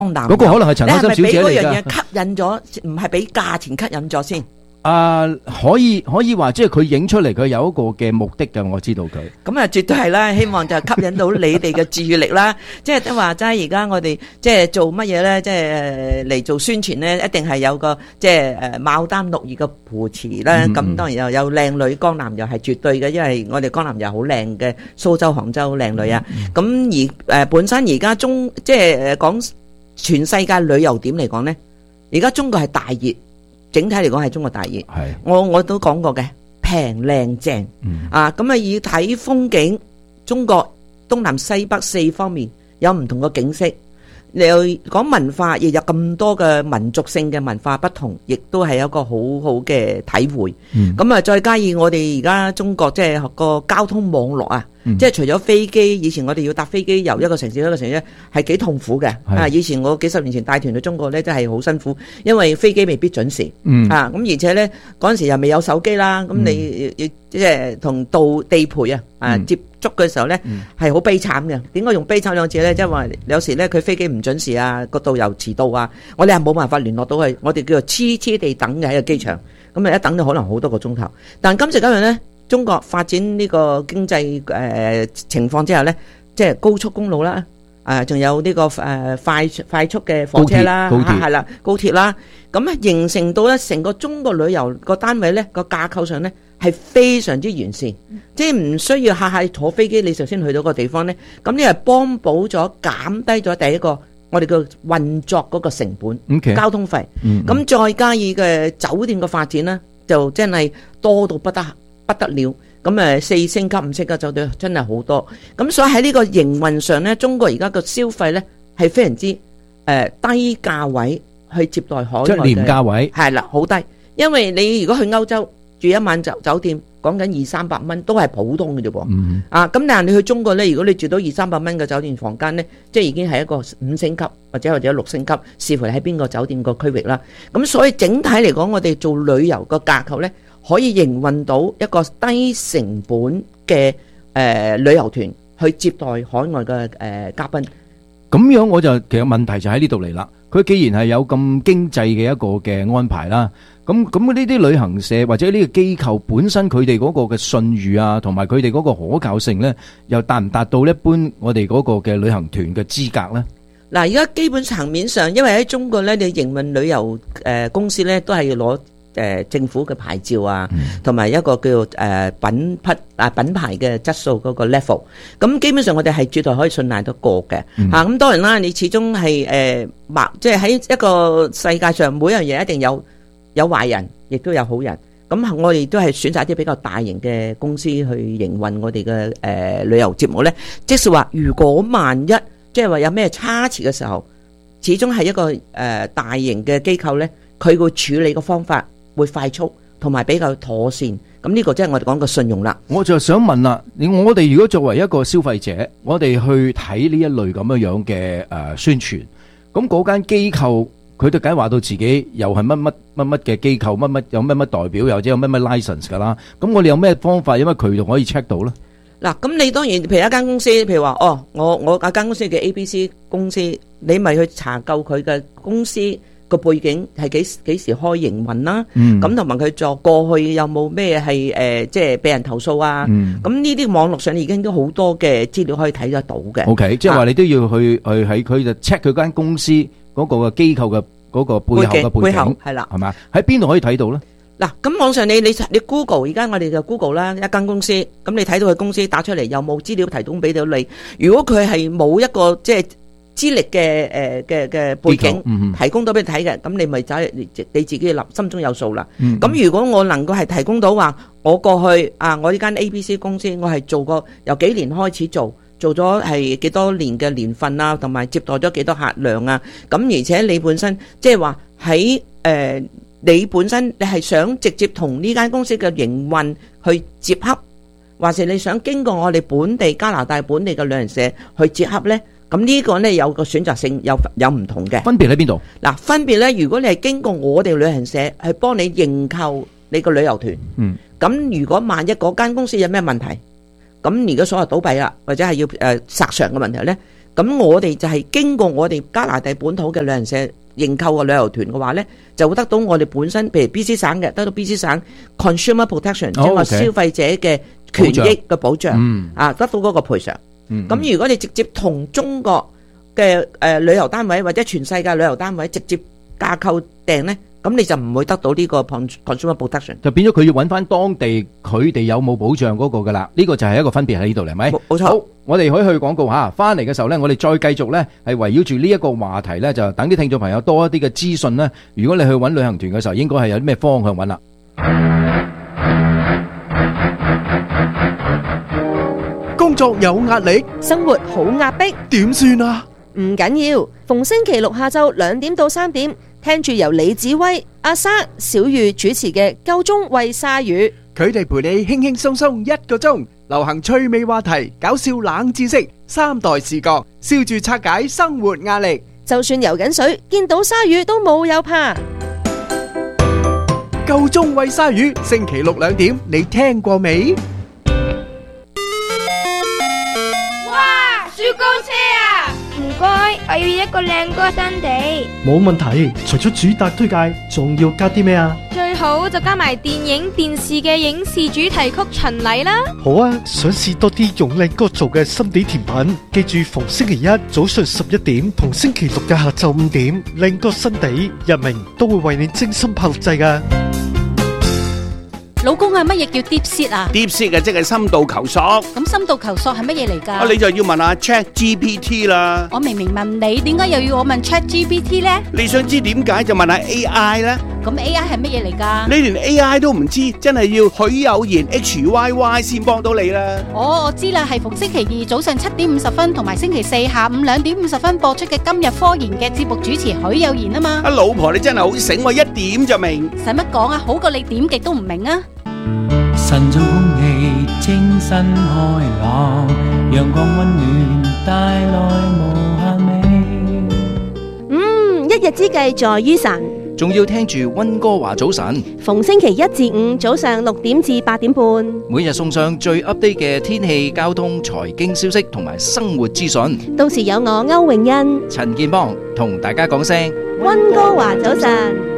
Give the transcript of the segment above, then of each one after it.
南嗰個可能係陳開心小姐嚟㗎。 你係咪俾嗰樣嘢吸引咗？唔係俾價錢吸引咗先？ 可以話，即係佢影出嚟，佢有一個嘅目的嘅，我知道佢。 咁啊，絕對係啦，希望就吸引到你哋嘅注意力啦。即係都話齋，而家我哋即係做乜嘢咧？即係嚟做宣傳咧，一定係有個即係牡丹綠葉嘅扶持啦。咁當然又有靚女，江南又係絕對嘅，因為我哋江南又好靚嘅蘇州、杭州靚女啊。咁而本身而家即係講全世界旅遊點嚟講咧，而家中國係大熱。整體嚟講係中國大熱，我都講過嘅，平靚正，咁以睇風景，中國東南西北四方面有唔同嘅景色。你又講文化，亦有咁多嘅民族性嘅文化不同，亦都係一個好好嘅體會。咁再加以我哋而家中國即係個交通網絡啊，即係除咗飛機，以前我哋要搭飛機由一個城市一個城市係幾痛苦嘅。以前我幾十年前帶團去中國咧，真係好辛苦，因為飛機未必準時。咁而且咧嗰陣時又未有手機啦，咁你即係同地陪接觸嘅時候咧係好悲慘嘅。點解用悲慘兩字咧？即係話有時咧佢飛機唔準時啊，個導遊遲到啊，我哋係冇辦法聯絡到佢，我哋叫做黐地等嘅喺個機場，咁一等就可能好多個鐘頭。但今時今日咧，中國發展呢個經濟情況之下咧，即係高速公路啦，仲有呢個快速嘅火車啦，係啦，高鐵啦，咁形成到咧成個中國旅遊個單位咧個架構上咧係非常之完善，即係唔需要下下坐飛機你就先去到個地方咧。咁呢係幫補咗減低咗第一個我哋嘅運作嗰個成本，交通費。咁再加以嘅酒店嘅發展咧，就真係多到不得了。咁4星級、5星級酒店真係好多。咁所以喺呢個營運上咧，中國而家個消費咧係非常之低價位去接待海外嘅， 即係廉價位係啦，好低。因為你如果去歐洲住一晚酒店，講緊200-300蚊都係普通嘅啫噃。咁但係你去中國咧，如果你住到200-300蚊嘅酒店房間咧，即係已經係一個5星級或者6星級，視乎你喺邊個酒店個區域啦。咁所以整體嚟講，我哋做旅遊個架構咧，可以營運到一個低成本嘅旅遊團去接待海外嘅嘉賓。 咁樣我就其實問題就喺呢度嚟啦。佢既然係有咁經濟嘅一個嘅安排啦，咁呢啲旅行社或者呢個機構本身佢哋嗰個嘅信譽啊，同埋佢哋嗰個可靠性咧，又達唔達到一般我哋嗰個嘅旅行團嘅資格咧？ 嗱，而家基本層面上，因為喺中國咧，你營運旅遊公司咧，都係要攞政府嘅牌照啊，同埋一個叫做品牌嘅質素嗰個 level。咁基本上我哋係絕對可以信賴得過嘅。咁當然啦，你始終係即係喺一個世界上，每樣嘢一定有壞人，亦都有好人。咁我哋都係選擇一啲比較大型嘅公司去營運我哋嘅旅遊節目咧。即是話，如果萬一即係話有咩差池嘅時候，始終係一個大型嘅機構咧，佢會處理嘅方法會快速同埋比較妥善。咁呢個即係我哋講嘅信用啦。我就想問啦， 我哋如果作為一個消費者，我哋去睇呢一類咁樣嘅宣傳，咁嗰間機構佢都梗係話到自己又係乜乜嘅機構，有乜代表，又或者有乜 license 噶啦。咁我哋有咩方法，有乜渠道可以 check 到咧？ 嗱，咁你當然，譬如一間公司，譬如話，我一間公司叫 ABC 公司，你咪去查究佢嘅公司個背景係幾時開營運啦。咁同埋佢做過去有冇咩係即係俾人投訴啊？咁呢啲網絡上已經都好多嘅資料可以睇得到嘅。 OK， 即係話你都要去喺佢就 check 佢間公司嗰個機構嘅嗰個背後嘅背景係啦， 係嘛？喺邊度可以睇到咧？ 嗱，咁網上你 Google， 而家我哋就 Google 啦，一間公司，咁你睇到佢公司打出嚟有冇資料提供俾到你？如果佢係冇一個即係資歷嘅背景提供到俾你睇嘅，咁你咪你自己心中有數啦。咁如果我能夠係提供到話，我過去我呢間 ABC 公司，我係做過由幾年開始做咗係幾多年嘅年份啊，同埋接待咗幾多客量啊。咁而且你本身即係話喺你本身你係想直接同呢間公司嘅營運去接洽，或是你想經過我哋本地加拿大本地嘅旅行社去接洽呢？咁呢個呢，有個選擇性有唔同嘅分別喺邊度？嗱， 分別呢，如果你係經過我哋旅行社去幫你認購你個旅遊團，咁如果萬一嗰間公司有咩問題，咁如果所謂倒閉啦，或者係要索償嘅問題呢， 咁我哋就係經過我哋加拿大本土嘅旅行社認購嘅旅遊團嘅話咧，就會得到我哋本身譬如 BC 省嘅，得到 BC 省 consumer protection， 即係話消費者嘅權益嘅保障，得到嗰個賠償。咁如果你直接同中國嘅旅遊單位或者全世界旅遊單位直接架構訂咧，咁你就唔會得到呢個 consumer protection， 就變咗佢要揾翻當地佢哋有冇保障嗰個噶啦。呢個就係一個分別喺呢度嚟，係咪？ 冇錯。 好，我哋可以去廣告下，翻嚟嘅時候咧，我哋再繼續咧係圍繞住呢一個話題咧，就等啲聽眾朋友多一啲嘅資訊咧。如果你去揾旅行團嘅時候，應該係有啲咩方向揾啦？ 工作有壓力， 生活好壓迫， 點算啊？ 唔緊要，逢星期六下晝2點到3點，聽住由李子威、阿莎、小玉主持嘅《夠鐘喂鯊魚》， 佢哋陪你輕輕鬆鬆1個鐘，流行趣味話題、搞笑冷知識、3代視角，笑住拆解生活壓力。 就算游緊水，見到鯊魚都冇有怕。 夠鐘喂鯊魚，星期六2點，你聽過未？ 哇！雪糕車啊！唔該，我要一個靚哥新地。 冇問題，除咗主打推介，仲要加啲咩啊？ 最好就加埋電影電視嘅影視主題曲巡禮啦。 好啊，想試多啲用靚哥做嘅心地甜品，記住逢星期一早上11點同星期六嘅下晝5點，靚哥新地日明都會為你精心炮製㗎。 老公啊，乜嘢叫 deep seat 啊 ？deep seat 啊，即係深度求索。 咁深度求索係乜嘢嚟㗎？ 你就要問下 ChatGPT 啦。 我明明問你，點解又要我問 ChatGPT 咧？ 你想知點解就問下 AI 啦。 咁 AI 係乜嘢嚟㗎？ 你連 AI 都唔知，真係要許有賢 HYY 先幫到你啦。 哦，我知啦，係逢星期二早上7點50分同埋星期四下午2點50分播出嘅今日科研嘅節目主持許有賢啊嘛。 老婆你真係好醒喎，一點就明。 使乜講啊？好過你點極都唔明啊！ 晨早空氣清新開朗，陽光溫暖帶來無限美。 一日之計在於晨， 仲要聽住溫哥華早晨， 逢星期一至五早上6點至8點半， 每日送上最 update 嘅天氣、交通、財經消息同埋生活資訊。 到時有我歐永欣、 陳建邦同大家講聲溫哥華早晨。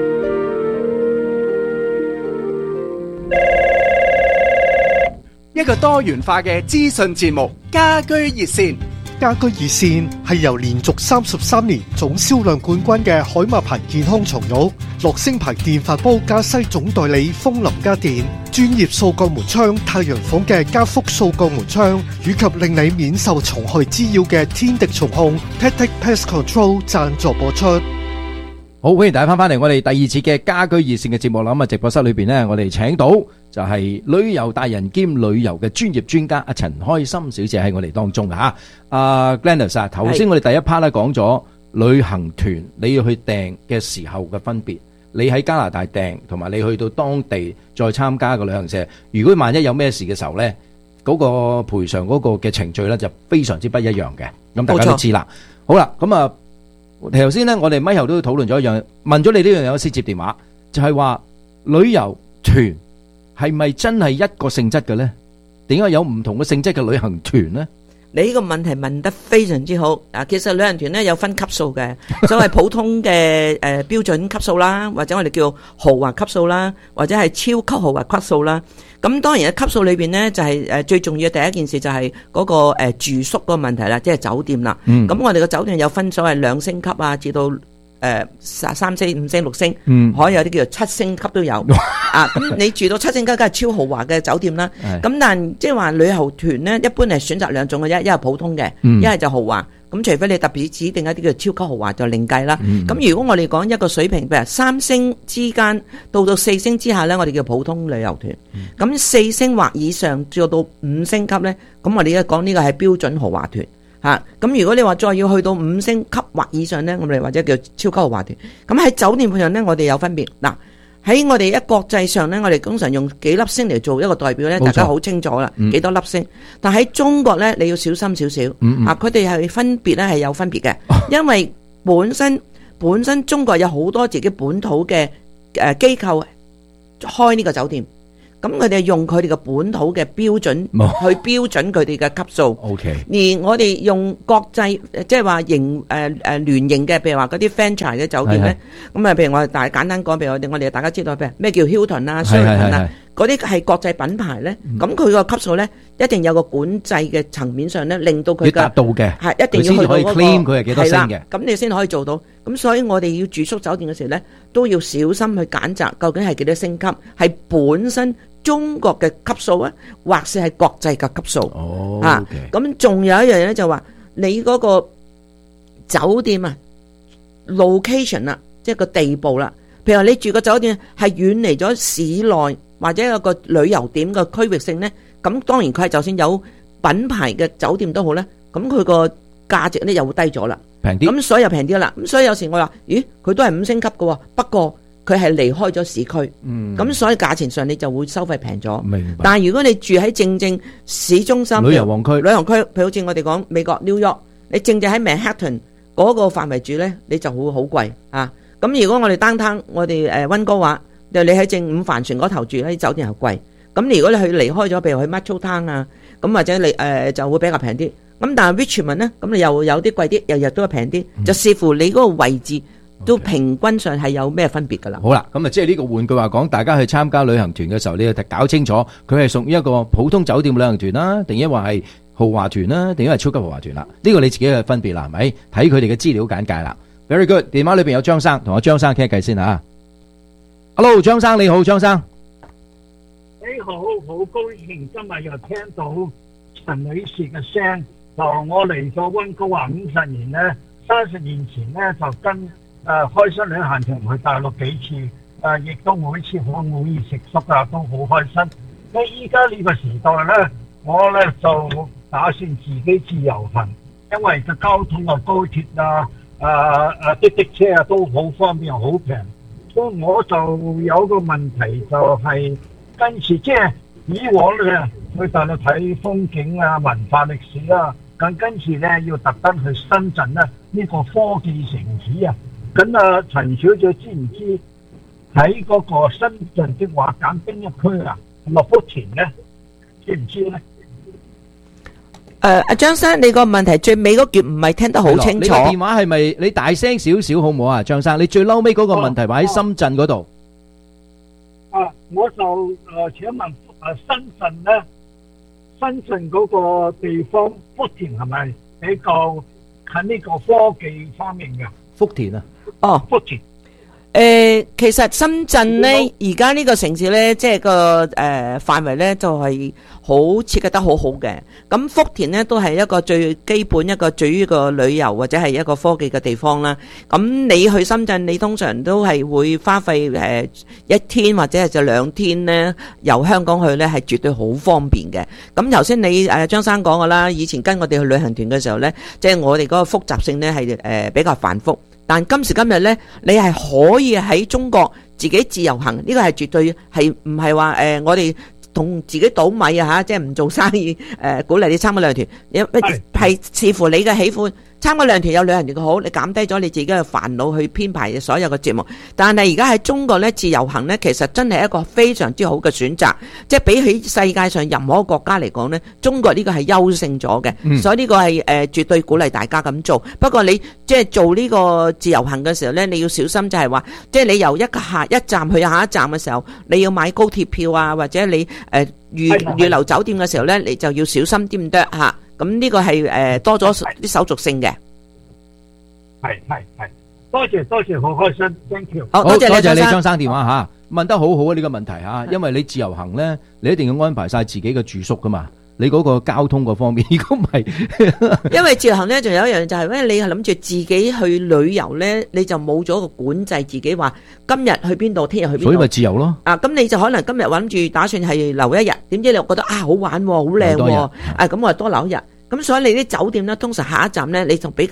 一個多元化嘅資訊節目，家居熱線。 家居熱線係由連續33年總銷量冠軍嘅海馬牌健康床褥、樂聲牌電飯煲加西總代理風林家電、專業掃角門窗太陽房嘅加福掃角門窗，以及令你免受蟲害滋擾嘅天敵蟲控 Tactic Pest Control 贊助播出。 好，歡迎大家翻嚟我哋第2次嘅家居熱線嘅節目啦。咁啊，直播室裏邊呢，我哋請到就係旅遊達人兼旅遊嘅專業專家阿陳開心小姐喺我哋當中嘅吓。阿 Gladys 啊，頭先我哋第一 part 咧講咗旅行團你要去訂嘅時候嘅分別，你喺加拿大訂同埋你去到當地再參加個旅行社，如果萬一有咩事嘅時候呢，嗰個賠償嗰個嘅程序呢就非常之不一樣嘅。咁大家都知啦。好啦，咁啊。頭先咧，我哋咪後都討論咗一樣，問咗你呢樣嘢，我先接電話，就係話旅遊團係咪真係一個性質嘅咧？點解有唔同嘅性質嘅旅行團咧？ 你呢個問題問得非常之好。其實旅行團咧有分級數嘅，所謂普通嘅標準級數啦，或者我哋叫豪華級數啦，或者係超級豪華級數啦。咁當然喺級數裏邊呢，就係最重要嘅第一件事就係嗰個住宿嗰個問題啦，即係酒店啦。咁我哋個酒店有分所謂2星級啊，至到3星、5星、6星，可以有啲叫做7星級都有。咁你住到7星級，梗係超豪華嘅酒店啦。咁但即係話旅遊團呢，一般係選擇2種嘅啫，一係普通嘅，一係就豪華。咁除非你特別指定一啲叫超級豪華就另計啦。咁如果我哋講一個水平，譬如3星之間到4星之下呢，我哋叫普通旅遊團。咁4星或以上做到5星級呢，咁我哋而家講呢個係標準豪華團。咁如果你話再要去到5星級或以上呢，我哋或者叫超級豪華團。咁喺酒店上呢，我哋有分別。嗱，喺我哋國際上呢，我哋通常用幾粒星嚟做一個代表呢，大家好清楚啦，幾多粒星。但喺中國呢，你要小心少少。佢哋係分別呢係有分別嘅，因為本身中國有好多自己本土嘅機構開呢個酒店。 咁佢哋用佢哋嘅本土嘅標準去標準佢哋嘅級數。 OK。 而我哋用國際即係話聯營嘅，譬如話嗰啲 franchise 嘅酒店咧，咁啊，譬如我哋簡單講，譬如我哋大家知道咩叫 Hilton 啊、Sheraton 啊，嗰啲係國際品牌咧，咁佢個級數咧一定有個管制嘅層面上咧，令到佢達到嘅， 係一定要去到嗰個， 佢先可以 claim 佢係幾多星嘅， 咁你先可以做到。咁所以我哋要住宿酒店嘅時候咧，都要小心去揀擇，究竟係幾多星級，係本身中國嘅級數啊，或是係國際嘅級數。 哦， 咁仲有一樣嘢咧，就話你嗰個酒店啊 ，location 啊，即係個地步啦。譬如話你住個酒店係遠離咗市內或者有個旅遊點嘅區域性咧，咁當然佢係就算有品牌嘅酒店都好咧，咁佢個價值咧又會低咗啦， 平啲。 咁所以又平啲啦。咁所以有時我話，咦，佢都係5星級嘅，不過佢係離開咗市區，咁所以價錢上你就會收費平咗。 明白。 但係如果你住喺正市中心旅遊旺區， 譬如好似我哋講美國 New York，你正喺 Manhattan 嗰個範圍住咧，你就會好貴啊。咁如果我哋downtown，我哋溫哥華，你喺正午帆船嗰頭住咧，酒店又貴。咁如果你去離開咗，譬如去 Metro Town 啊，咁或者你就會比較平啲。咁但係 Richmond 咧，咁你又有啲貴啲，日都係平啲，就視乎你嗰個位置都平均上係有咩分別㗎啦。 好啦，咁啊即係呢個換句話講，大家去參加旅行團嘅時候，你要搞清楚佢係屬於一個普通酒店旅行團啦，定抑或係豪華團啦，定抑或超級豪華團啦？呢個你自己嘅分別啦，係咪？睇佢哋嘅資料簡介啦。Very good， 電話裏邊有張生，同我張生傾下偈先吓。Hello， 張生你好，張生。 你好，好高興今日又聽到陳女士嘅聲。就我嚟咗溫哥華50年呢，30年前呢就跟開心旅行團去大陸幾次，亦都每次好滿意食宿啊，都好開心。咁依家呢個時代呢，我呢就打算自己自由行，因為個交通啊、高鐵啊、的車啊都好方便好平。所以我就有個問題就係今次即係以往呢去大陸睇風景啊、文化歷史啊。咁跟住咧，要特登去深圳咧，呢個科技城市啊。咁啊，陳小姐知唔知喺嗰個深圳的話揀邊一區啊？落福田咧，知唔知咧？ 阿張生，你個問題最尾嗰句唔係聽得好清楚。 你個電話係咪你大聲少少好唔好啊？張生，你最嬲尾嗰個問題話喺深圳嗰度。 我就請問深圳咧？深圳嗰個地方，福田係咪比較近呢個科技方面嘅？ 福田啊， 哦， 福田。 其實深圳咧，而家呢個城市咧，即係個範圍咧，就係好設計得好好嘅。咁福田咧都係一個最基本一個對於個旅遊或者係一個科技嘅地方啦。咁你去深圳，你通常都係會花費1天或者係就2天咧，由香港去咧係絕對好方便嘅。咁頭先你張生講嘅啦，以前跟我哋去旅行團嘅時候咧，即係我哋嗰個複雜性咧係比較繁複。但今時今日咧，你係可以喺中國自己自由行，呢個係絕對係唔係話我哋同自己倒米啊嚇，即係唔做生意鼓勵你參加旅行團，係視乎你嘅喜歡。參加旅行團有旅行團嘅好，你減低咗你自己嘅煩惱去編排所有嘅節目。但係而家喺中國咧自由行咧，其實真係一個非常之好嘅選擇。即係比起世界上任何一個國家嚟講咧，中國呢個係優勝咗嘅。所以呢個係絕對鼓勵大家咁做。不過你即係做呢個自由行嘅時候咧，你要小心就係話，即係你由一站去下一站嘅時候，你要買高鐵票啊，或者你預留酒店嘅時候咧，你就要小心啲唔得嚇。咁呢個係多咗啲手續性嘅。 係，多謝，好開心 ，thank you。 好，多謝你張生電話嚇，問得好好啊呢個問題嚇，因為你自由行咧，你一定要安排晒自己嘅住宿噶嘛。你嗰個交通嗰方面，如果唔係， 因為自由行咧，仲有一樣就係，因為你係諗住自己去旅遊咧，你就冇咗個管制，自己話今日去邊度，聽日去邊度， 所以咪自由咯。 咁你就可能今日諗住打算係留一日，點知你又覺得好玩喎，好靚喎，咁我多留一日。咁所以你啲酒店咧，通常下一站咧，你就比較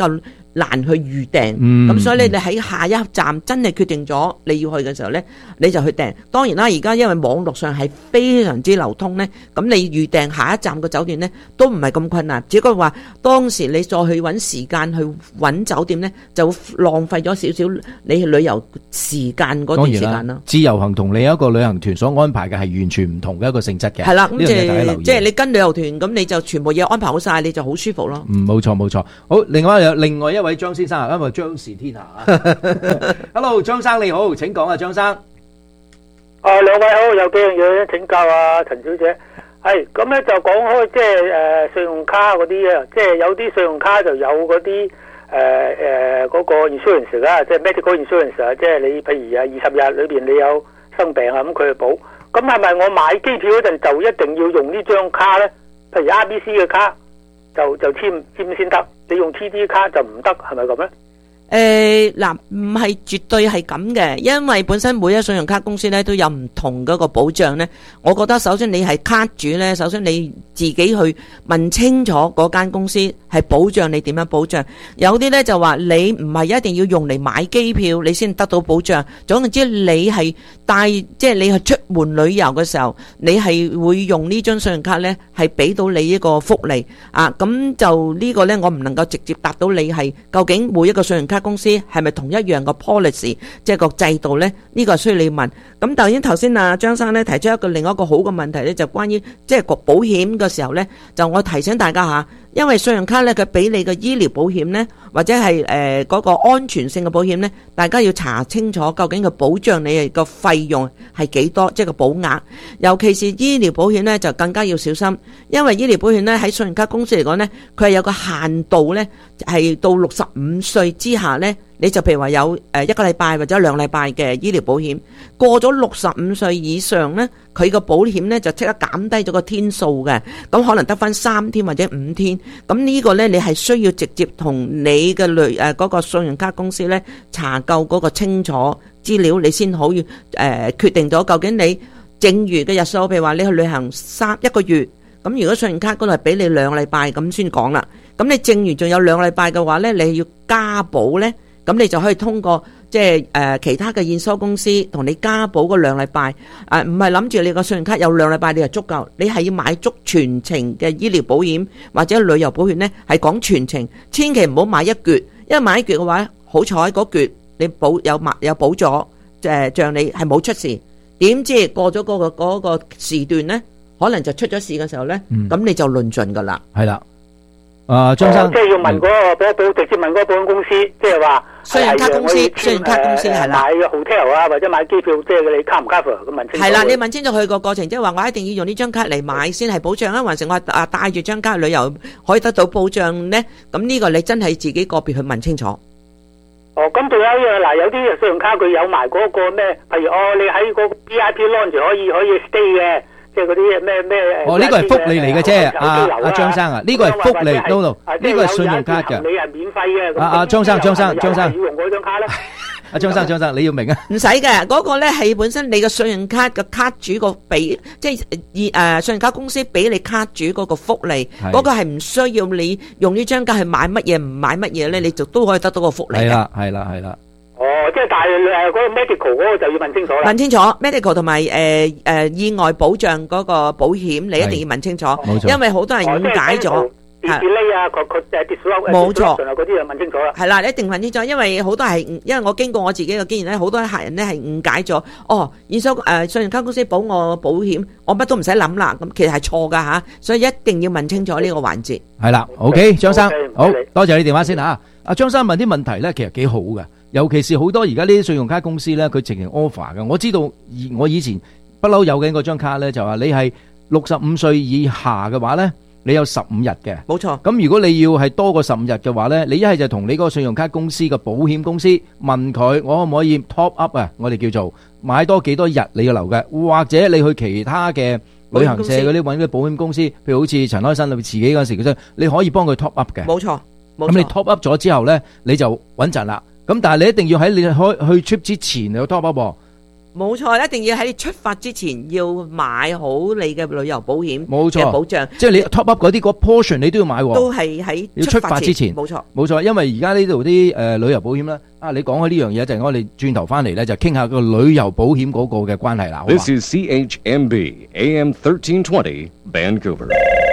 難去預訂，咁所以咧你喺下一站真係決定咗你要去嘅時候咧，你就去訂。當然啦，而家因為網絡上係非常之流通咧，咁你預訂下一站嘅酒店咧都唔係咁困難，只不過話當時你再去揾時間去揾酒店咧，就浪費咗少少你旅遊時間嗰段時間啦。 自由行同你一個旅行團所安排嘅係完全唔同嘅一個性質嘅。係啦，咁即係你跟旅遊團，咁你就全部嘢安排好晒，你就好舒服咯。 冇錯冇錯。好，另外一位張先生啊，因為張氏天下啊。Hello， 張生你好，請講啊，張生。 兩位好，有幾樣嘢請教啊，陳小姐。係咁咧，就講開即係信用卡嗰啲啊，即係有啲信用卡就有嗰啲嗰個 insurance 啦，即係 medical insurance 啊，即係你譬如20日裏邊你有生病啊，咁佢去保。咁係咪我買機票嗰陣就一定要用呢張卡咧？譬如 RBC 嘅卡就簽先得，你用 TD 卡就唔得，係咪咁咧？ 嗱，唔係絕對係咁嘅，因為本身每一信用卡公司咧都有唔同嗰個保障咧。我覺得首先你係卡主咧，首先你自己去問清楚嗰間公司係保障你點樣保障。有啲咧就話你唔係一定要用嚟買機票你先得到保障。總之你係即係你係出門旅遊嘅時候，你係會用呢張信用卡咧，係俾到你一個福利啊。咁就呢個咧，我唔能夠直接答到你係究竟每一個信用卡公司係咪同一樣個 policy， 即係個制度呢？呢個係需要你問。咁頭先啊張生呢提出另一個好嘅問題呢，就關於即係個保險嘅時候呢，就我提醒大家下，因為信用卡呢，佢俾你嘅醫療保險呢，或者係嗰個安全性嘅保險呢，大家要查清楚究竟佢保障你個費用係幾多，即係個保額。尤其是醫療保險呢，就更加要小心，因為醫療保險呢，喺信用卡公司嚟講呢，佢係有個限度呢，係到65歲之下呢，你就譬如話有1個禮拜或者2禮拜嘅醫療保險，過咗65歲以上呢，佢個保險呢就即刻減低咗個天數嘅，咁可能得翻3天或者5天。咁呢個呢，你係需要直接同你嘅嗰個信用卡公司呢查夠嗰個清楚資料，你先可以決定咗究竟你剩餘嘅日數，譬如話你去旅行1個月，咁如果信用卡嗰度係俾你2禮拜咁先講啦。咁你剩餘仲有2禮拜嘅話呢，你要加保呢，咁你就可以通過即係其他嘅驗收公司同你加保嗰2禮拜，唔係諗住你個信用卡有2禮拜你就足夠，你係要買足全程嘅醫療保險或者旅遊保險呢，係講全程，千祈唔好買一橛，因為買一橛嘅話，好彩嗰橛你有保咗，像你係冇出事，點知過咗嗰個時段呢，可能就出咗事嘅時候呢，咁你就論盡噶啦。 係啦。張生， 即係要問直接問嗰個保險公司，即係話信用卡公司，信用卡公司係啦， 買 hotel 啊或者買機票，即係你 cover 唔 cover 咁問清楚。 係啦，你問清楚佢個過程，即係話我一定要用呢張卡嚟買先係保障啊，還是我帶住張卡旅遊可以得到保障呢？咁呢個你真係自己個別去問清楚。 咁仲有一樣嗱，有啲信用卡佢有埋嗰個咩？譬如你喺嗰個 VIP lounge 可以 stay 嘅。即係嗰啲咩呢個係福利嚟嘅啫，阿張生啊，呢個係福利，呢個係信用卡嘅。 你係免費嘅。 阿張生， 要用嗰張卡咧。 阿張生，你要明啊。 唔使嘅，嗰個咧係本身你嘅信用卡嘅卡主個俾，即係信用卡公司俾你卡主嗰個福利，嗰個係唔需要你用呢張卡去買乜嘢，唔買乜嘢咧，你就都可以得到個福利嘅。 係啦。 即係但係嗰個 medical 嗰個就要問清楚啦。 問清楚 medical 同埋意外保障嗰個保險，你一定要問清楚，因為好多人誤解咗。冇錯， 嗰啲就問清楚啦。 係啦，你一定問清楚，因為好多係因為我經過我自己嘅經驗咧，好多客人咧係誤解咗。信用卡公司保我保險，我乜都唔使諗啦。咁其實係錯噶吓，所以一定要問清楚呢個環節。 係啦 ，OK， 張生，好多謝你電話先吓。阿張生問啲問題咧，其實幾好嘅。尤其是好多而家呢啲信用卡公司咧，佢直情 offer 嘅。我知道我以前不嬲有嘅嗰張卡咧，就話你係65歲以下嘅話咧，你有15日嘅。 冇錯。咁如果你要係多過15日嘅話咧，你一係就同你嗰個信用卡公司嘅保險公司問佢，我可唔可以 top up 啊？我哋叫做買多幾多日你要留嘅，或者你去其他嘅旅行社嗰啲揾啲保險公司，譬如好似陳開新你自己嗰時嘅啫，你可以幫佢 top up 嘅。 冇錯。 咁你 top up 咗之後咧，你就穩陣啦。咁但係你一定要喺你去 trip 之前有 top up 喎。 冇錯，一定要喺你出發之前要買好你嘅旅遊保險冇錯嘅保障， 即係你 top up 嗰啲個 portion 你都要買喎， 都係喺要出發之前， 冇錯， 冇錯，因為而家呢度啲旅遊保險咧，你講開呢樣嘢，就係我哋轉頭翻嚟咧，就傾下個旅遊保險嗰個嘅關係啦。好嘛 This is CHMB AM 1320 Vancouver。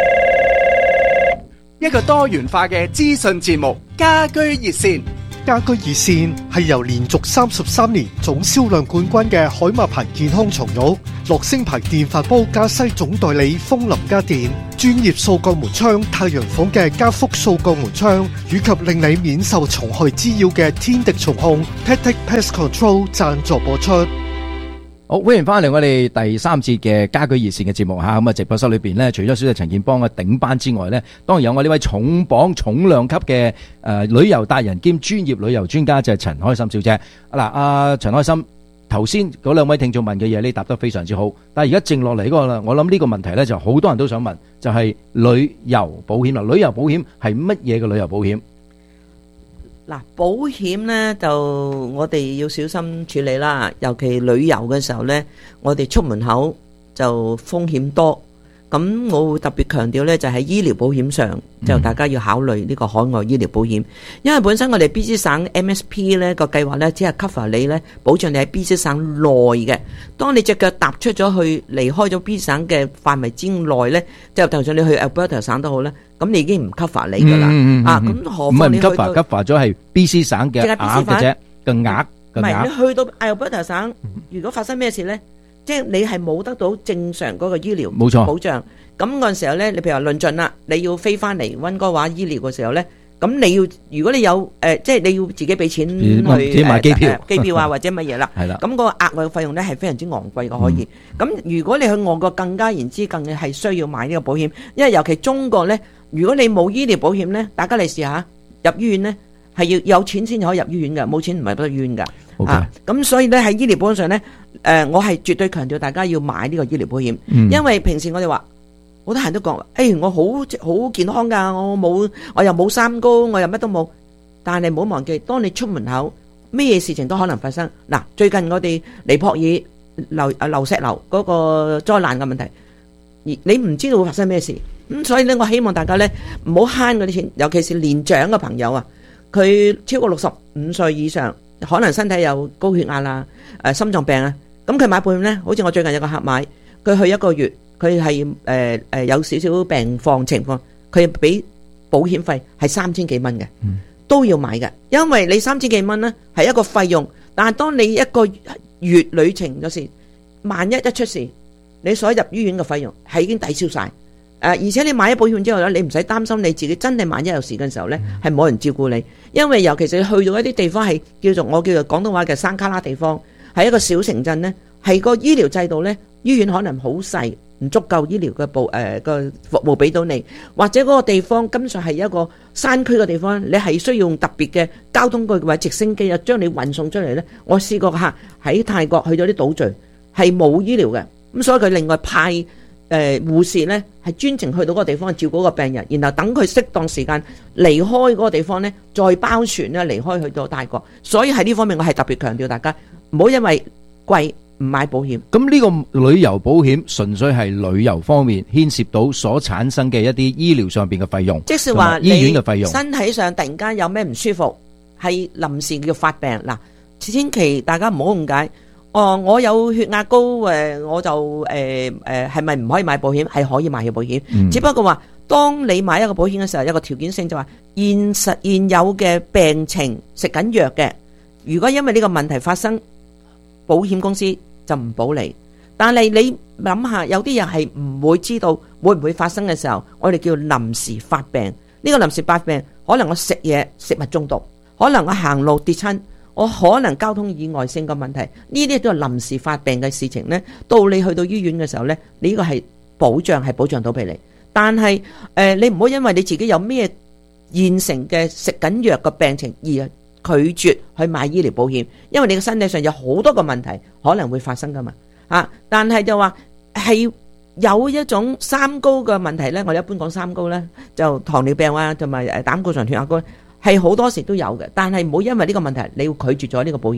一個多元化嘅資訊節目，家居熱線。 家居熱線係由連續33年總銷量冠軍嘅海馬牌健康床褥、樂聲牌電飯煲加西總代理風林家電、專業掃角門窗太陽房嘅加福掃角門窗，以及令你免受蟲害滋擾嘅天敵蟲控 Tactic Pest Control 贊助播出。 好，歡迎翻嚟我哋第3節嘅家居熱線嘅節目吓，咁啊直播室裏邊咧，除咗小弟陳健邦嘅頂班之外咧，當然有我呢位重磅重量級嘅旅遊達人兼專業旅遊專家，就係陳開心小姐。嗱，阿陳開心，頭先嗰兩位聽眾問嘅嘢，你答得非常之好，但係而家剩落嚟嗰個啦，我諗呢個問題咧就好多人都想問，就係旅遊保險啦。旅遊保險係乜嘢嘅旅遊保險？ 嗱，保險咧就我哋要小心處理啦，尤其旅遊嘅時候咧，我哋出門口就風險多。咁我會特別強調咧，就喺醫療保險上，就大家要考慮呢個海外醫療保險，因為本身我哋 BC 省 MSP 咧個計劃咧，只係 cover 你咧，保障你喺 BC 省內嘅。當你隻腳踏出咗去，離開咗 BC 省嘅範圍之內咧，就算你去 Alberta 省都好啦，咁你已經唔 cover 你噶啦。咁何況你去到 cover 咗係 BC 省嘅額嘅啫，個額唔係你去到 Alberta 省，如果發生咩事咧？即係你係冇得到正常嗰個醫療保障，咁嗰陣時候咧，你譬如話論盡啦，你要飛翻嚟溫哥華醫療嘅時候咧，咁你要如果你有即係你要自己俾錢去買機票啊或者乜嘢啦，係啦，咁個額外嘅費用咧係非常之昂貴嘅可以。咁如果你去外國更加言之更係需要買呢個保險，因為尤其中國咧，如果你冇醫療保險咧，大家嚟試下入醫院咧係要有錢先可以入醫院嘅，冇錢唔係得醫院㗎。咁所以咧喺醫療保險上咧，我係絕對強調大家要買呢個醫療保險，因為平時我哋話好多人都講，我好健康噶，我又冇三高，我又乜都冇，但係唔好忘記，當你出門口，咩事情都可能發生。嗱，最近我哋尼泊爾流石流嗰個災難嘅問題，而你唔知道會發生咩事，咁所以咧，我希望大家咧唔好慳嗰啲錢，尤其是年長嘅朋友啊，佢超過65歲以上。可能身體有高血壓啦，心臟病啊，咁佢買保險咧，好似我最近有個客買，佢去1個月，佢係有少少病況情況，佢俾保險費係3000幾蚊嘅，都要買嘅，因為你3000幾蚊咧係一個費用，但係當你一個月旅程有時，萬一出事，你所入醫院嘅費用係已經抵消晒。而且你買咗保險之後咧，你唔使擔心你自己真係萬一有事嘅時候咧，係冇人照顧你，因為尤其是去到一啲地方係叫做廣東話嘅山卡拉地方，係一個小城鎮咧，係個醫療制度咧，醫院可能好細，唔足夠醫療嘅個服務俾到你，或者嗰個地方根本上係一個山區嘅地方，你係需要用特別嘅交通工具或者直升機啊，將你運送出嚟咧。我試過喺泰國去咗啲島嶼係冇醫療嘅，咁所以佢另外派護士咧係專程去到嗰個地方照顧個病人，然後等佢適當時間離開嗰個地方咧，再包船咧離開去到泰國。所以喺呢方面我係特別強調大家唔好因為貴唔買保險。 咁呢個旅遊保險純粹係旅遊方面牽涉到所產生嘅一啲醫療上邊嘅費用， 即是話醫院嘅費用， 身體上突然間有咩唔舒服，係臨時叫發病嗱，千祈大家唔好誤解。我有血壓高，我就係咪唔可以買保險？係可以買嘅保險，只不過話當你買一個保險嘅時候，有個條件性就話現有嘅病情食緊藥嘅，如果因為呢個問題發生，保險公司就唔保你。但係你諗下，有啲人係唔會知道會唔會發生嘅時候，我哋叫臨時發病。呢個臨時發病，可能我食嘢食物中毒，可能我行路跌親。我可能交通意外性嘅問題，呢啲都係臨時發病嘅事情呢，到你去到醫院嘅時候呢，你呢個係保障到俾你。但係你唔好因為你自己有咩現成嘅食緊藥嘅病情而拒絕去買醫療保險，因為你嘅身體上有好多個問題可能會發生噶嘛。但係就話係有一種三高嘅問題呢，我哋一般講三高呢，就糖尿病啊，同埋膽固醇、血壓高。係好多時都有嘅，但係唔好因為呢個問題你要拒絕咗呢個保險，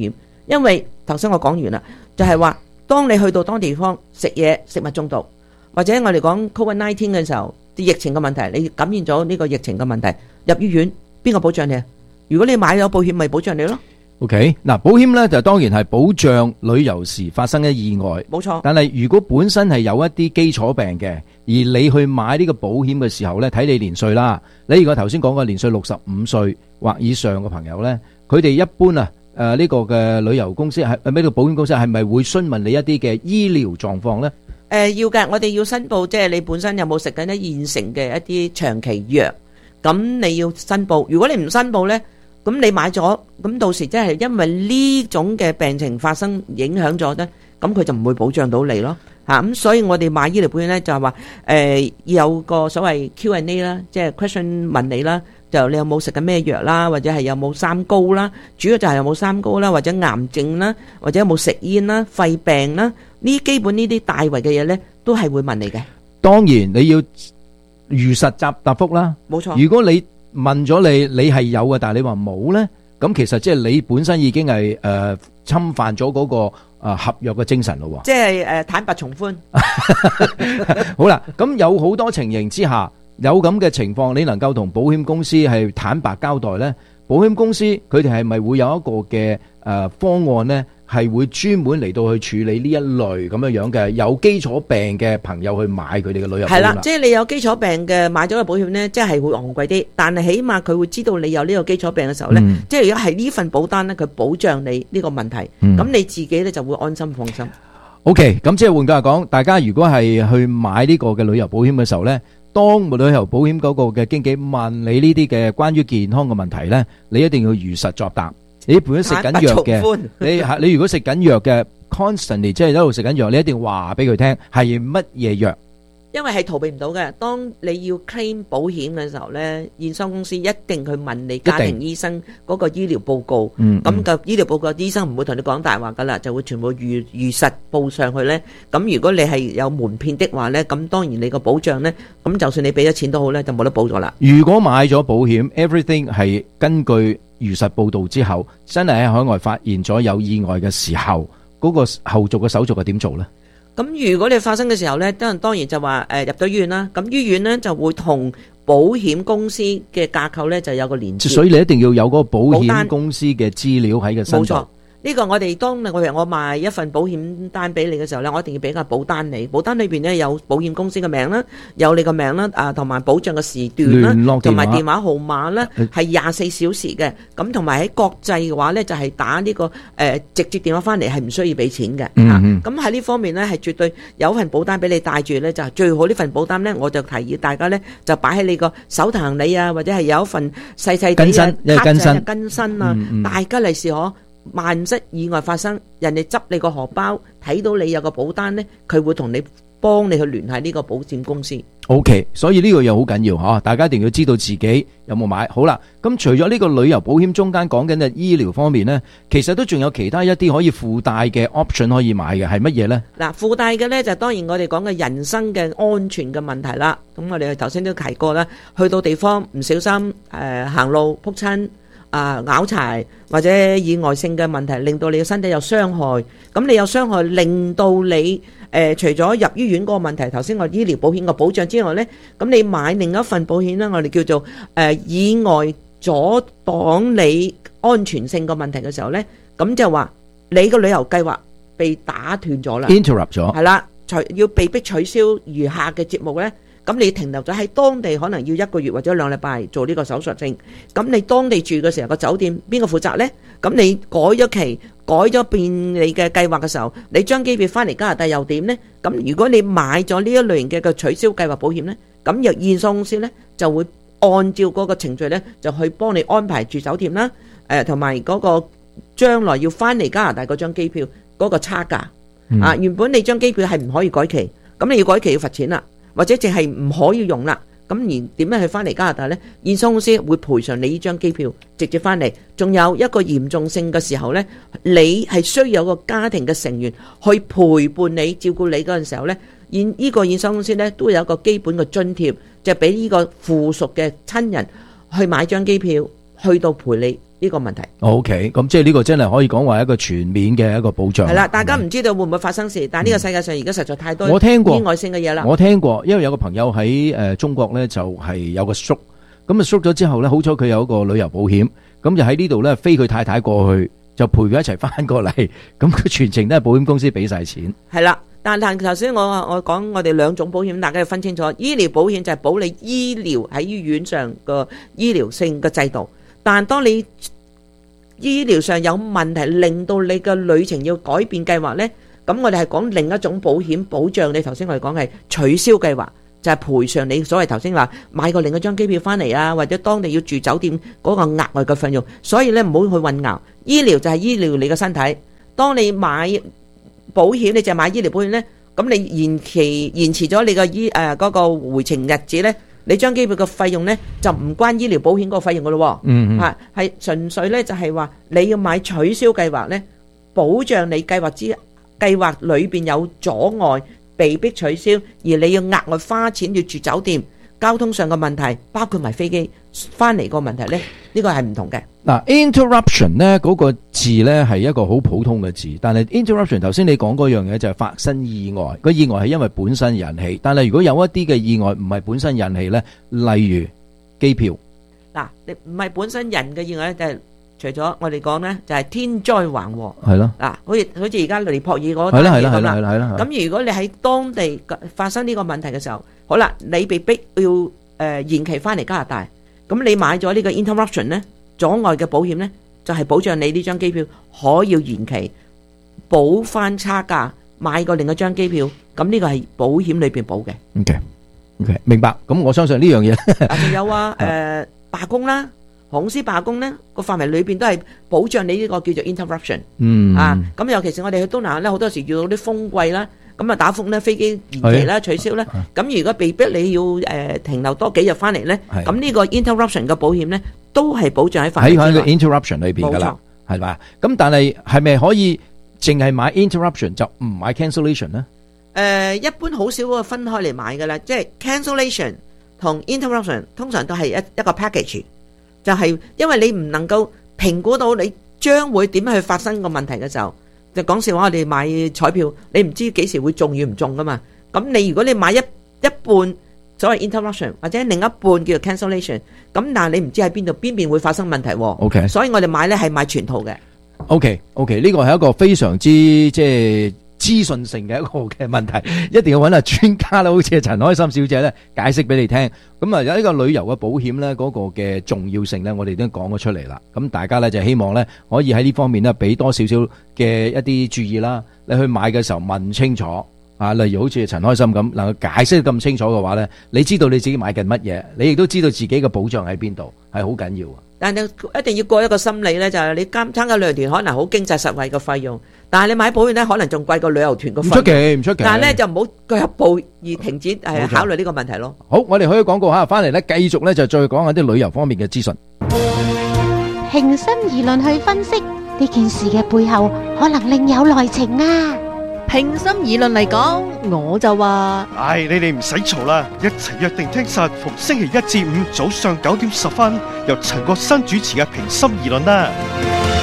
因為頭先我講完啦，就係話當你去到當地方食嘢食物中毒，或者我哋講 COVID-19 嘅時候，疫情嘅問題，你感染咗呢個疫情嘅問題，入醫院邊個保障你啊？如果你買咗保險，咪保障你咯。 OK， 嗱，保險咧就當然係保障旅遊時發生嘅意外， 冇錯。 但係如果本身係有一啲基礎病嘅，而你去買呢個保險嘅時候咧，睇你年歲啦。你如果頭先講嘅年歲65歲或以上嘅朋友咧，佢哋一般呢個嘅旅遊公司係呢個保險公司係咪會詢問你一啲嘅醫療狀況咧？ 要嘅，我哋要申報，即係你本身有冇食緊一現成嘅一啲長期藥，咁你要申報。如果你唔申報咧，咁你買咗，咁到時即係因為呢種嘅病情發生影響咗咧，咁佢就唔會保障到你咯嚇。咁所以我哋買醫療保險咧就係話有個所謂 Q&A 啦，即係 question 問你啦，就你有冇食緊咩藥啦，或者係有冇三高啦，主要就係有冇三高啦，或者癌症啦，或者有冇食煙啦、肺病啦，呢基本呢啲大圍嘅嘢咧都係會問你嘅。 當然你要如實答覆啦。 冇錯。 如果你問咗你係有嘅，但係你話冇咧，咁其實即係你本身已經係侵犯咗嗰個合約嘅精神咯。 即係坦白從寬。 好啦，咁有好多情形之下，有咁嘅情況，你能夠同保險公司係坦白交代咧，保險公司佢哋係咪會有一個嘅方案咧？係會專門嚟到去處理呢一類咁樣樣嘅有基礎病嘅朋友去買佢哋嘅旅遊保險。係啦， 即係你有基礎病嘅買咗個保險咧，即係會昂貴啲，但係起碼佢會知道你有呢個基礎病嘅時候咧，即係如果係呢份保單咧，佢保障你呢個問題，咁你自己咧就會安心放心。 OK， 咁即係換句話講，大家如果係去買呢個嘅旅遊保險嘅時候咧，當旅遊保險嗰個嘅經紀問你呢啲嘅關於健康嘅問題咧，你一定要如實作答。你本身食緊藥嘅，你如果食緊藥嘅 constantly 即係一路食緊藥，你一定要話俾佢聽係乜嘢藥。 因為係逃避唔到嘅，當你要 claim 保險嘅時候咧，驗收公司一定去問你家庭醫生嗰個醫療報告。咁個醫療報告，醫生唔會同你講大話噶啦，就會全部如實報上去咧。咁如果你係有瞞騙的話咧，咁當然你個保障咧，咁就算你俾咗錢都好咧，就冇得保咗啦。 如果買咗保險 ，everything 係根據如實報道之後，真係喺海外發現咗有意外嘅時候，嗰個後續嘅手續係點做咧？ 咁如果你發生嘅時候咧，當然就話入咗醫院啦。咁醫院咧就會同保險公司嘅架構咧就有個連結。 所以你一定要有嗰個保險公司嘅資料喺個身度。冇錯。 呢個我哋當我賣一份保險單俾你嘅時候咧，我一定要俾個保單你。保單裏邊咧有保險公司嘅名啦，有你個名啦，同埋保障嘅時段啦，同埋電話號碼啦，係24小時嘅。咁同埋喺國際嘅話咧，就係打呢個直接電話翻嚟，係唔需要俾錢嘅。咁喺呢方面咧，係絕對有份保單俾你帶住咧，就係最好呢份保單咧，我就提議大家咧就擺喺你個手提行李啊，或者係有一份細細啲嘅更新啊，大吉利是可。萬一意外發生，人哋執你個荷包，睇到你有個保單呢，佢會同你幫你去聯繫呢個保險公司。 OK， 所以呢個又好緊要吓，大家一定要知道自己有冇買。好啦，咁除咗呢個旅遊保險中間講緊嘅醫療方面呢，其實都仲有其他一啲可以附帶嘅 option 可以買嘅，係乜嘢呢？ 嗱，附帶嘅呢，就當然我哋講嘅人身嘅安全嘅問題啦。咁我哋頭先都提過啦，去到地方唔小心行路撲親。拗柴或者意外性嘅問題，令到你嘅身體有傷害。咁你有傷害，令到你除咗入醫院嗰個問題，頭先我醫療保險嘅保障之外呢，咁你買另一份保險呢，我哋叫做意外阻擋你安全性嘅問題嘅時候呢，咁就話你個旅遊計劃被打斷咗啦 ，interrupt 咗， 係啦，要被逼取消餘下嘅節目呢。咁你停留咗喺當地，可能要1個月或者2禮拜做呢個手術症。咁你當地住嘅時候，個酒店邊個負責呢？咁你改咗期，改咗變你嘅計劃嘅時候，你將機票翻嚟加拿大又點呢？咁如果你買咗呢一類型嘅個取消計劃保險呢，咁由驗收公司呢就會按照嗰個程序呢，就去幫你安排住酒店啦，同埋嗰個將來要翻嚟加拿大嗰張機票嗰個差價。原本你張機票係唔可以改期，咁你要改期要罰錢啦。或者淨係唔可以用啦，咁而點樣去翻嚟加拿大呢？驗收公司會賠償你呢張機票直接翻嚟。仲有一個嚴重性嘅時候呢，你係需要有個家庭嘅成員去陪伴你照顧你嗰陣時候呢，呢個驗收公司呢都有一個基本嘅津貼，就俾呢個附屬嘅親人去買張機票去到陪你呢個問題。 OK， 咁即係呢個真係可以講話一個全面嘅一個保障。 係啦，大家唔知道會唔會發生事，但係呢個世界上而家實在太多我聽過意外性嘅嘢啦。 我聽過，因為有個朋友喺中國咧，就係有個 stroke， 咁啊 stroke 咗之後咧，好彩佢有一個旅遊保險，咁就喺呢度咧飛佢太太過去，就陪佢一齊翻過嚟，咁佢全程都係保險公司俾晒錢。 係啦。但頭先我講我哋兩種保險，大家要分清楚。醫療保險就係保你醫療喺醫院上個醫療性嘅制度，但當你醫療上有問題，令到你嘅旅程要改變計劃呢，咁我哋係講另一種保險保障你。頭先我哋講係取消計劃，就係賠償你所謂頭先話買過另一張機票翻嚟啊，或者當地要住酒店嗰個額外嘅費用。所以呢，唔好去混淆，醫療就係醫療你嘅身體。當你買保險，你就買醫療保險呢，咁你延遲咗你個嗰個回程日子呢，你張機票嘅費用呢就唔關醫療保險嗰個費用噶咯。係純粹呢就係話你要買取消計劃呢，保障你計劃裏邊有阻礙被逼取消，而你要額外花錢要住酒店、交通上嘅問題，包括埋飛機翻嚟個問題呢，呢個係唔同嘅。 嗱 interruption 咧嗰個字咧係一個好普通嘅字，但係 interruption 頭先你講嗰樣嘢就係發生意外，個意外係因為本身引起，但係如果有一啲嘅意外唔係本身引起咧，例如機票， 嗱，你唔係本身人嘅意外咧，就係除咗我哋講咧，就係天災橫禍， 係咯， 嗱，好似而家尼泊爾嗰單嘢咁啦，咁如果你喺當地發生呢個問題嘅時候，好啦，你被逼要延期翻嚟加拿大，咁你買咗呢個 interruption 咧，阻礙嘅保險咧，就係保障你呢張機票可以延期，補翻差價，買過另一張機票，咁呢個係保險裏邊保嘅。 OK， 明白。咁我相信呢樣嘢。 仲有啊，罷工啦，航空公司罷工咧，個範圍裏邊都係保障你呢個叫做 interruption。咁尤其是我哋去東南亞咧，好多時遇到啲風季啦。咁啊打風咧，飛機延期啦、取消啦。咁如果被逼你要停留多幾日翻嚟咧，咁呢個 interruption 嘅保險咧，都係保障喺範圍之內。喺個 interruption 裏邊噶啦，係嘛？咁但係係咪可以淨係買 interruption 就唔買 cancellation 咧？ 一般好少會分開嚟買噶啦，即係 cancellation 同 interruption 通常都係一個 package， 就係因為你唔能夠評估到你將會點樣去發生個問題嘅時候。就講笑話，我哋買彩票，你唔知幾時會中與唔中噶嘛？咁你如果你買一半所謂 interruption 或者另一半叫做 cancellation， 咁但係你唔知喺邊邊會發生問題。 OK， 所以我哋買咧係買全套嘅。 OK， 呢個係一個非常之即係資訊性嘅一個嘅問題，一定要揾下專家啦，好似陳開心小姐咧解釋俾你聽。咁啊有呢個旅遊嘅保險咧嗰個嘅重要性咧，我哋都講咗出嚟啦。咁大家咧就希望咧可以喺呢方面咧俾多少少嘅一啲注意啦。你去買嘅時候問清楚啊，例如好似陳開心咁能夠解釋得咁清楚嘅話咧，你知道你自己買緊乜嘢，你亦都知道自己嘅保障喺邊度，係好緊要啊。但係一定要過一個心理咧，就係你參加旅遊團可能好經濟實惠嘅費用，但係你買保險咧可能仲貴過旅遊團嘅費用。唔出奇。但係咧就唔好腳一步而停止考慮呢個問題咯。好，我哋可以廣告下翻嚟咧，繼續咧就再講下啲旅遊方面嘅資訊。 平心而論去分析呢件事嘅背後，可能另有內情啊！ 平心而論嚟講，我就話： 唉，你哋唔使嘈啦，一齊約定聽實逢星期一至五早上9點10分，由陳國新主持嘅平心而論啦。